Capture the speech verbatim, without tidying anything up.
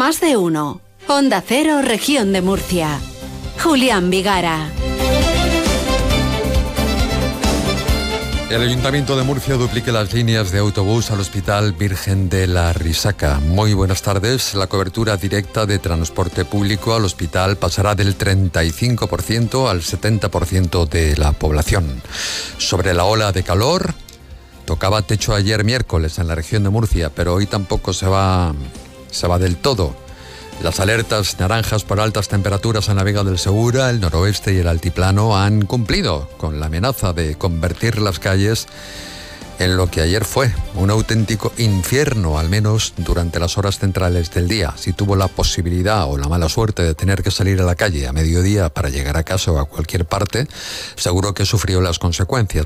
Más de uno. Onda Cero, Región de Murcia. Julián Vigara. El Ayuntamiento de Murcia duplica las líneas de autobús al Hospital Virgen de la Risaca. Muy buenas tardes. La cobertura directa de transporte público al hospital pasará del treinta y cinco por ciento al setenta por ciento de la población. Sobre la ola de calor, tocaba techo ayer miércoles en la región de Murcia, pero hoy tampoco se va, se va del todo. Las alertas naranjas por altas temperaturas en la Vega del Segura, el noroeste y el altiplano han cumplido con la amenaza de convertir las calles en lo que ayer fue un auténtico infierno, al menos durante las horas centrales del día. Si tuvo la posibilidad o la mala suerte de tener que salir a la calle a mediodía para llegar a casa o a cualquier parte, seguro que sufrió las consecuencias.